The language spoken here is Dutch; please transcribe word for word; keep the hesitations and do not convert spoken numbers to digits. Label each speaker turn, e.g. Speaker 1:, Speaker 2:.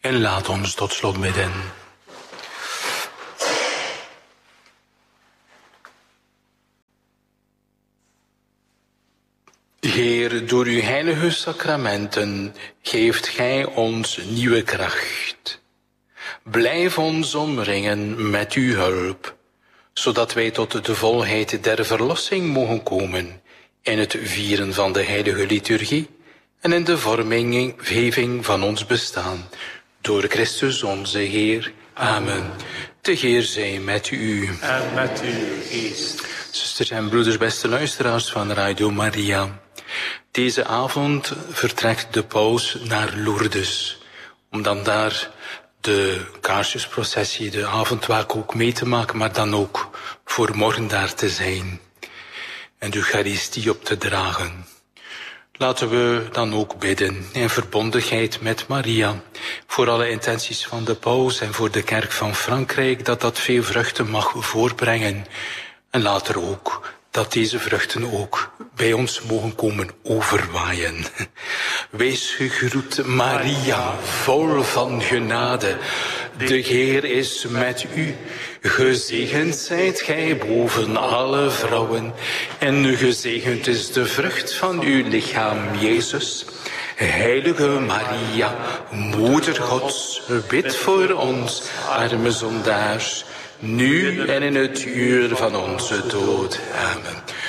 Speaker 1: En laat ons tot slot bidden. Heer, door uw heilige sacramenten geeft gij ons nieuwe kracht. Blijf ons omringen met uw hulp, zodat wij tot de volheid der verlossing mogen komen in het vieren van de heilige liturgie en in de vorminggeving van ons bestaan. Door Christus onze Heer. Amen. De Heer zij met u.
Speaker 2: En met uw geest.
Speaker 1: Zusters en broeders, beste luisteraars van Radio Maria. Deze avond vertrekt de paus naar Lourdes, om dan daar de kaarsjesprocessie, de avondwaak ook mee te maken, maar dan ook voor morgen daar te zijn en de Eucharistie op te dragen. Laten we dan ook bidden in verbondenheid met Maria voor alle intenties van de paus en voor de kerk van Frankrijk, dat dat veel vruchten mag voorbrengen. En later ook dat deze vruchten ook bij ons mogen komen overwaaien. Wees gegroet, Maria, vol van genade. De Heer is met u. Gezegend zijt gij boven alle vrouwen. En gezegend is de vrucht van uw lichaam, Jezus. Heilige Maria, Moeder Gods, bid voor ons, arme zondaars, nu en in het uur van onze dood. Amen.